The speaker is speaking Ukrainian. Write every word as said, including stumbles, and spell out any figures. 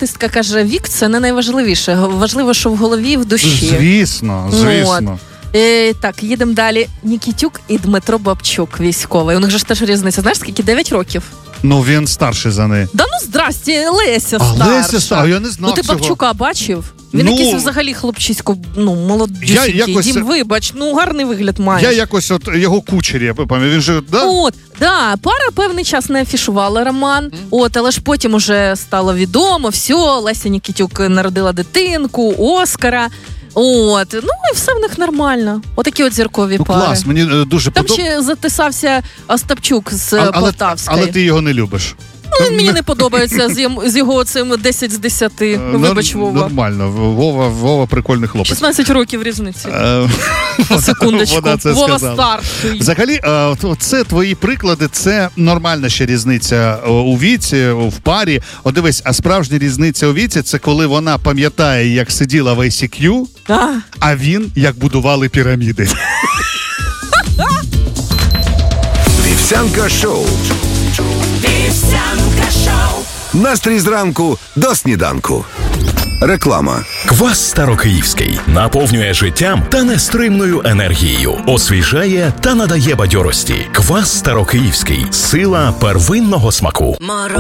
артистка каже, вік – це не найважливіше. Важливо, що в голові і в душі. Звісно, звісно. Е, так, їдемо далі. Нікітюк і Дмитро Бабчук, військовий. У них же ж теж різниця. Знаєш, скільки? дев'ять років? Ну, він старший за неї. Да ну, здрасте, Леся а, старша. Леся старша, я не знав Ну, ти цього. Бабчука бачив? Він ну, якийсь взагалі хлопчисько, ну, молодюсінький. Якось... Дім, вибач, ну, гарний вигляд маєш. Я якось от його кучері, я пам'ятаю, він же, да? От, да, пара певний час не афішувала роман, mm. от, але ж потім уже стало відомо, все, Леся Нікітюк народила дитинку, Оскара. От, ну і все в них нормально. Отакі от зіркові ну, пари. Клас, мені е, дуже Там подоб... ще затисався Остапчук з а, Полтавської. Але, але ти його не любиш. Ну, він мені не подобається з, його, з його цим десять з десяти. Вибач, Вова. Нормально, Вова, Вова прикольний хлопець. шістнадцять років різниці. Секундочку, Вова старший. Взагалі, це твої приклади, це нормальна ще різниця у віці, в парі. О, дивись, а справжня різниця у віці – це коли вона пам'ятає, як сиділа в ай сі к'ю, а, а він, як будували піраміди. Вівсянка шоу. Вівсянка шоу. Настрій зранку до сніданку. Реклама. Квас Старокиївський наповнює життям та нестримною енергією, освіжає та надає бадьорості. Квас Старокиївський – сила первинного смаку.